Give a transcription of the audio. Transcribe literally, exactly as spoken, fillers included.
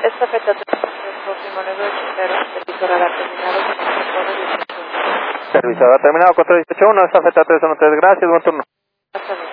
Esta fecha próximo nueve ochenta, servicio radar terminado con Servicio radar terminado cuatro dieciocho uno, esta fecha tres uno tres, gracias, buen turno. Hasta luego.